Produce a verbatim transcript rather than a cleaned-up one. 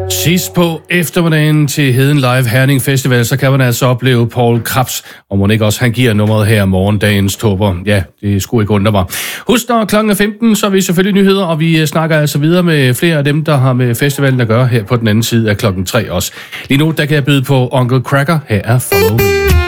Sidst på eftermiddagen til Heden Live Herning Festival, så kan man altså opleve Paul Krebs, og må ikke også han giver nummeret her morgendagens topper. Ja, det skulle ikke undre mig. Husk, når klokken er femten, så er vi selvfølgelig nyheder, og vi snakker altså videre med flere af dem, der har med festivalen at gøre her på den anden side af klokken tre også. Lige nu, der kan jeg byde på Uncle Kracker. Her er Follow Me.